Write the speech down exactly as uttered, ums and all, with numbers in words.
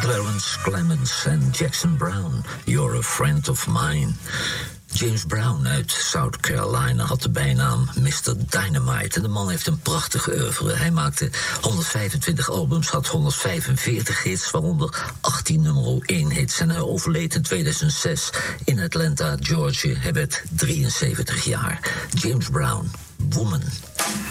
Clarence Clemens en Jackson Brown, You're a Friend of Mine. James Brown uit South Carolina had de bijnaam mister Dynamite. En de man heeft een prachtige oeuvre. Hij maakte honderdvijfentwintig albums, had honderdvijfenveertig hits, waaronder achttien nummer één hits. En hij overleed in tweeduizend zes in Atlanta, Georgia. Hij werd drieënzeventig jaar. James Brown, Woman.